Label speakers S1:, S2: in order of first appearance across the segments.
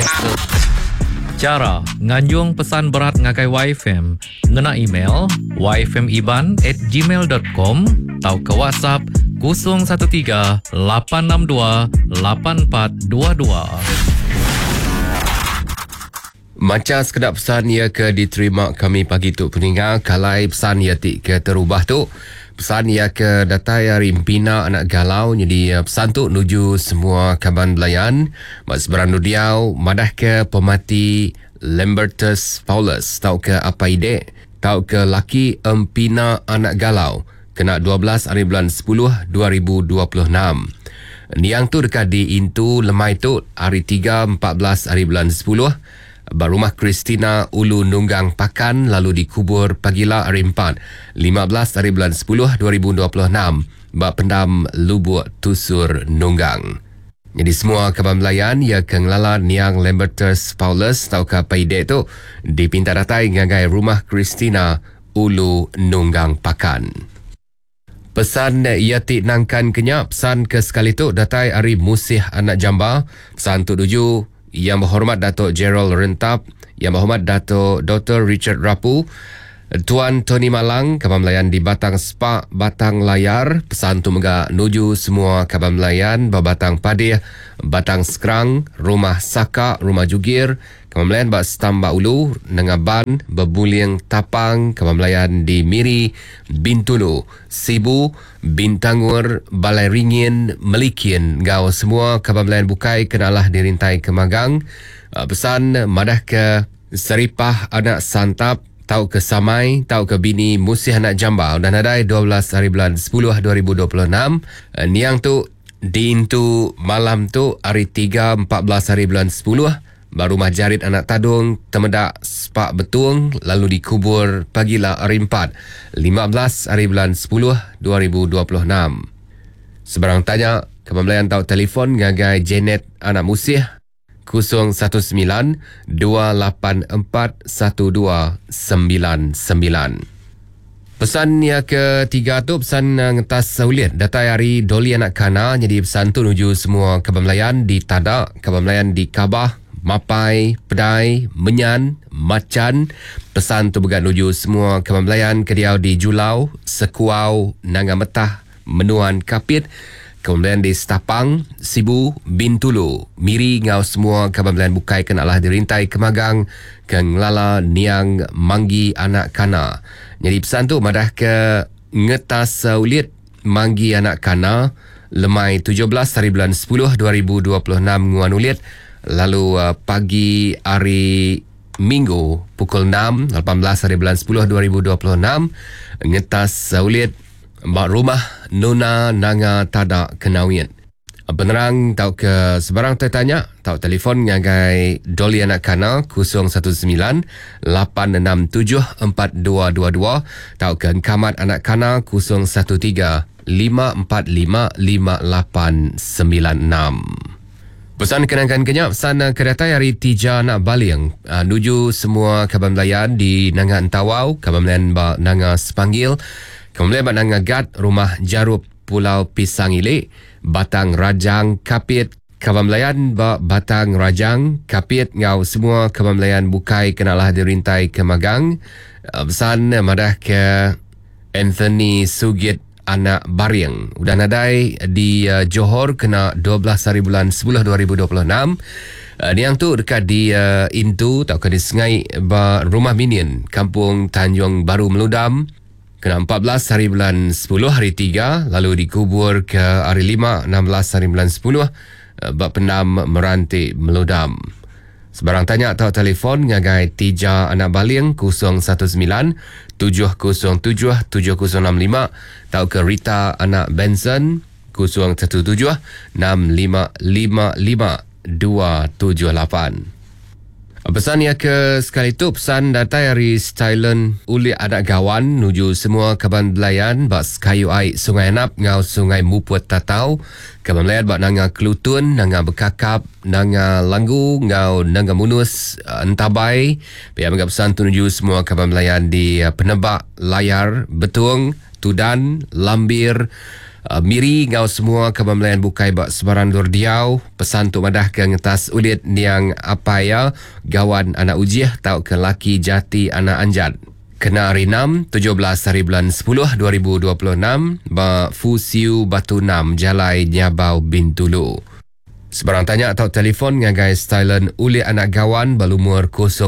S1: Cara nganjung pesan berat ngagai YFM ngena email yfmiban@gmail.com atau ke WhatsApp 013-862-8422.
S2: Macam sekedar pesan ia ke diterima kami pagi tu peninggal kalai pesan ia ke terubah tu. Pesan ia ke datai hari Pina anak galau jadi pesan tu nuju semua kaban belayan mak seberang nudiau madah ke pemati Lambertus Paulus tau ke apa ide tau ke laki Pina anak galau kena 12 hari bulan 10 2026. Niang tu dekat di Intu Lemai tu hari 3 14 hari bulan 10 Rumah Christina Ulu Nunggang Pakan lalu dikubur pagila hari 4 15 hari bulan 10 2026 pendam Lubuk Tusur Nunggang. Jadi semua kaban belayan ia kenglala Niang Lambertus Paulus tau ke paide tu dipinta datai ngagai Rumah Christina Ulu Nunggang Pakan. Pesan ia nangkan kenyak pesan ke sekali tu datai hari Musih Anak Jamba pesan tu tuju Yang Berhormat Datuk Gerald Rentap, Yang Berhormat Datuk Dr. Richard Rapu, Tuan Tony Malang, kaban melayan di Batang Spa, Batang Layar, pesan tu mega nuju semua kaban melayan, Batang Padih, Batang Sekerang, Rumah Saka, Rumah Jugir, kaban melayan Stamba Ulu, Nengaban, Bebuliang Tapang, kaban melayan di Miri, Bintulu, Sibu, Bintangur, Balai Ringin, Melikin, gau semua kaban melayan bukai kenalah dirintai ke Magang. Pesan madah ke Seripah Anak Santap, tau ke Samai, tau ke Bini Musih Anak Jamba dan adai 12 hari bulan 10 2026. Niang tu di Intu malam tu hari 3 14 hari bulan 10 Rumah Jarit Anak Tadung Temedak Sepak Betung lalu dikubur pagila hari 4 15 hari bulan 10 2026. Sebarang tanya kepembelian tau telefon ngagai Janet Anak Musih 019-284-1299. Pesan yang ketiga tu pesan ngetas sauliat datai hari Doli Anak Kana jadi pesan tu nuju semua kepembelian di Tadak, kepembelian di Kabah, Mapai, Pedai, Menyan, Macan. Pesan tu bergat nuju semua kepembelian kediau di Julau, Sekuau, Nangametah, Menuan Kapit, kemudian di Setapang, Sibu, Bintulu, Miri ngau semua kepembelian bukai kenalah dirintai ke Magang, Kenglala, Niang, Manggi Anak Kana. Jadi pesan tu madah ke ngetas ulit Manggi Anak Kana, Lemai 17 hari bulan 10 2026 nguan ulit. Lalu pagi hari Minggu pukul 6 18 hari bulan 10 2026 ngetas ulit Mbak Rumah Nona Nanga Tadak Kenawin. Penerang tau ke sebarang tertanya tau telefon ngagai Doli Anak Kana 019-867-4222 tau ke Engkamat Anak Kana 013-545-5896. Pesan kenangkan kenyak pesan kedatai hari Tija Nak Baling nuju semua kaban belayan di Nanga Entawau, kaban belayan Nanga Sepanggil, kemudian Nanga Gat, Rumah Jarup Pulau Pisang Ilik, Batang Rajang Kapit, kaban belayan Batang Rajang Kapit ngau semua kaban belayan bukai kenalah dirintai ke Magang. Pesan madah ke Anthony Sugit Anak Baring udah nadai di Johor kena 12 hari bulan 10 2026. Yang tu dekat di Intu tau ke di Sengai Rumah Minion Kampung Tanjung Baru Meludam kena 14 hari bulan 10 hari 3 lalu dikubur ke hari 5 16 hari bulan 10 pendam Merantik Meludam. Sebarang tanya atau telefon ngagai Tija Anak Baling 019-707-7065 atau ke Rita Anak Benson 017-655-278. Pesan yang ke sekali tu pesan datai hari Stylen Uli Anak Gawan nuju semua kaban belayan bak kayu air Sungai Anap ngau Sungai Muput Tatau kaban belayan bak Nanga Kelutun, Nanga Bekakap, Nanga Langgu ngau Nanga Munus Entabai. Biar menggap pesan tu nuju semua kaban belayan di Penebak, Layar, Betung, Tudan, Lambir, Miri ngau semua kaban melayan bukai bak sebarang dur diau. Pesan tu madah ke ngetas ulit niang apa ya gawan anak ujiah tau ke laki jati anak anjat. Kena hari 6, 17 hari bulan 10, 2026 ba Fusiu Batu 6 Jalai Nyabau Bintulu. Sebarang tanya atau telefon ngagai stylen ulit anak gawan balumur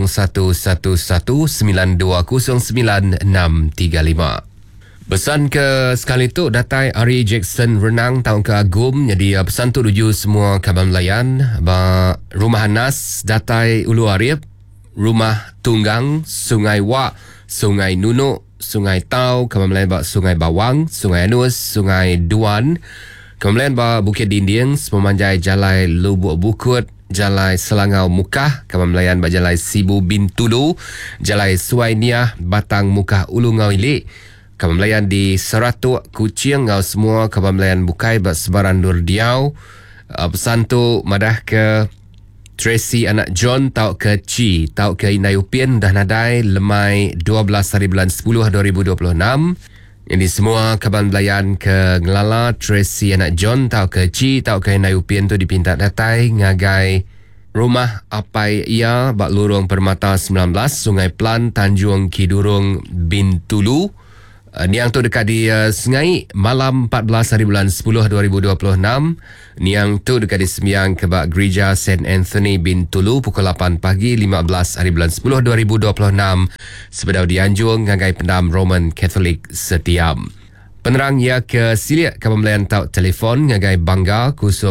S2: 011192099635. Pesan ke sekali tu datai Ari Jackson renang tahun ke agum. Jadi pesan tu tuju semua kaban melayan ba Rumah Anas datai Ulu Arif, Rumah Tunggang, Sungai Wak, Sungai Nunuk, Sungai Tau, kaban melayan ba Sungai Bawang, Sungai Anus, Sungai Duan, kaban melayan ba Bukit Dinding, Pemanjai Jalai Lubuk Bukut, Jalai Selangau Mukah, kaban melayan ba Jalai Sibu Bintulu, Jalai Suainiah, Batang Mukah Ulu Ngau Ilik, kaban melayan di Seratuk, Kuching, ngau semua kaban melayan bukai bak sebaran dur diau. Pesan tu madah ke Tracy anak John tau ke Ci tau ke Inai Upin dah nadai lemai 12 hari bulan 10 2026. Jadi semua kaban melayan ke Ngelala Tracy anak John tau ke Ci tau ke Inai Upin tu dipinta datai ngagai rumah apai ia bak lorong Permata 19 Sungai Pelan Tanjung Kidurung Bintulu. Niang tu dekat di Sengai malam 14 hari bulan 10 2026. Niang tu dekat di sembiang kebak Gereja St. Anthony Bintulu pukul 8 pagi 15 hari bulan 10 2026. Sebedau dianjung ngagai pendam Roman Catholic Setiam. Penerang ia ke Siliat kaban melayan tau telefon ngagai Bangga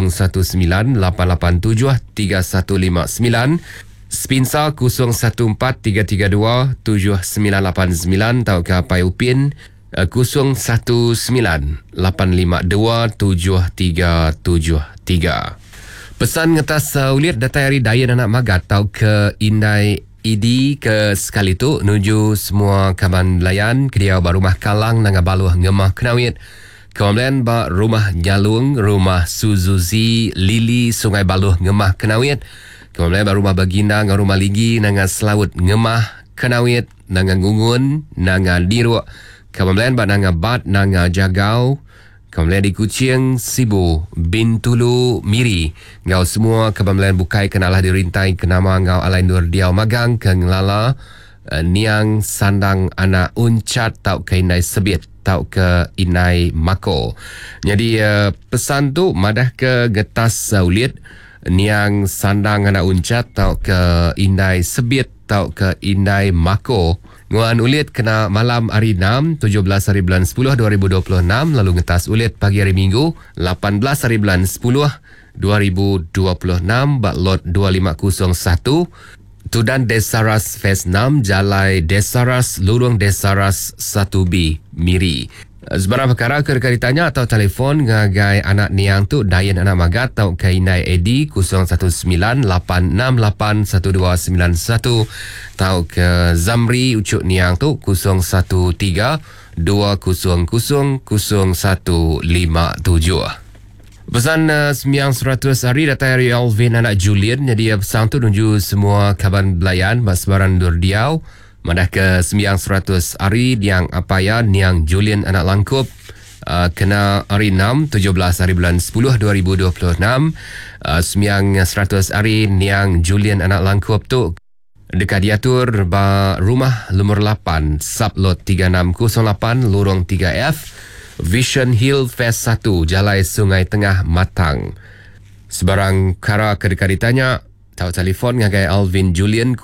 S2: 0193873159. Spinsa 0143327989 tau ke Apai Upin 0198527373. Pesan ngetas ulit datai hari Dayan anak magat tau ke Indai Idi ke sekali tu nuju semua kaban melayan kediau ba rumah Kalang nanga baluh ngemah Kenawit. Kawan ba rumah Nyalung, rumah Suzuzi Lili Sungai Baluh ngemah Kenawit. Kawan ba rumah Baginda ngan rumah Ligi nanga Selawut ngemah Kenawit, nanga Ngungun, nanga Diruk. Kawan ba nanga Bat nanga Jagau. Kawan di Kuching, Sibu, Bintulu, Miri. Ngau semua kawan bukai kenalah dirintai kenama ngau alai nur diau magang ke Ngelala. Niang sandang anak uncat tau ke Inai Sebit tau ke Inai Mako. Jadi pesan tu madah ke getas ulit niang sandang anak uncat tau ke Inai Sebit tau ke Inai Mako. Nguan ulit kena malam hari 6 17 hari bulan 10 2026 lalu ngetas ulit pagi hari Minggu 18 hari bulan 10 2026 bak lot 2501 Tudan Desaras Phase 6 Jalai Desaras Lurung Desaras 1B Miri. Sebarang perkara ke ditanya atau telefon ngagai anak niang tu Dayan anak magat tau ke Inai Edi 0198881291 tau ke Zamri ucuk niang tu 0132000157. Pesan sembiang 100 hari datai hari Alvin anak Julian. Jadi pesan tu nuju semua kaban belayan basbaran durdiau. Madah ke sembiang 100 hari niang apaya niang Julian anak langkup. Kena hari 6 17 hari bulan 10 2026. Sembiang 100 hari niang Julian anak langkup tu dekat diatur ba rumah lumur 8 Sublot 3608 Lorong 3F Vision Hill Phase 1 Jalai Sungai Tengah Matang. Sebarang kara kedekat ditanya tau telefon ngagai Alvin Julian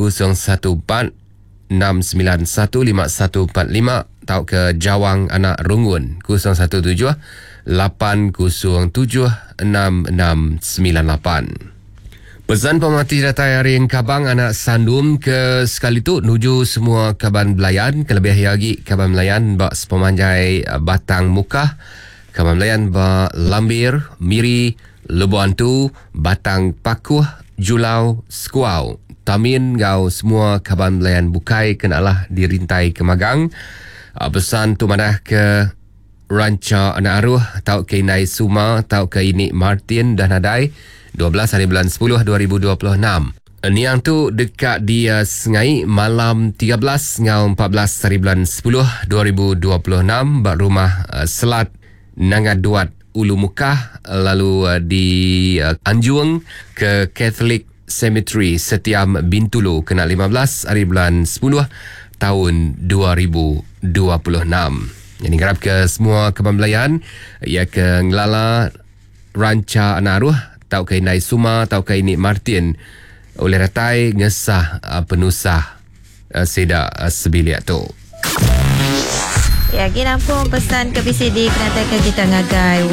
S2: 014-691-5145 tau ke Jawang Anak Rungun 017-807-6698. Pesan pemati datai hari Kabang anak Sandum ke sekali tu nuju semua kaban belayan kelebih lagi kaban belayan bak sepemanjai Batang Mukah, kaban belayan bak Lambir, Miri, Lebuantu, Batang Pakuh, Julau, Skuau. Tamin ngau semua kaban belayan bukai kenalah dirintai ke Magang. Pesan tu madah ke Ranca Anak Aruh tau ke Inai Suma tau ke Ini Martin dah nadai 12 hari bulan 10 2026. Niang tu dekat di Sengai malam 13 ngau 14 hari bulan 10 2026 bak rumah Selat Nangaduat Ulu Mukah, lalu di Anjuang ke Catholic Cemetery Setiam Bintulu kena 15 hari bulan 10 tahun 2026. Jadi garap ke semua kebambelayan ia ke ngelala ranca anak arwah tau ke Inai Suma tau ke Ini Martin oleh ratai ngesah penusah sedak sebiliak tu.
S3: Ya, kita pun pesan ke PCD kena kita ngagai